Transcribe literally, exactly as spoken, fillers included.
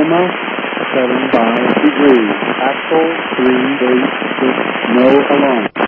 Lima, seven five degrees. Axle three eight six, no alarm.